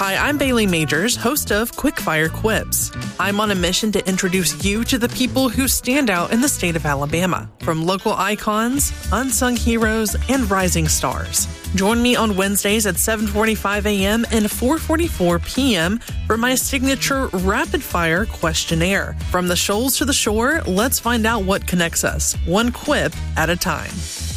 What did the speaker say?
Hi, I'm Bailey Majors, host of Quickfire Quips. I'm on a mission to introduce you to the people who stand out in the state of Alabama, from local icons, unsung heroes, and rising stars. Join me on Wednesdays at 7:45 a.m. and 4:44 p.m. for my signature rapid-fire questionnaire. From the shoals to the shore, let's find out what connects us, one quip at a time.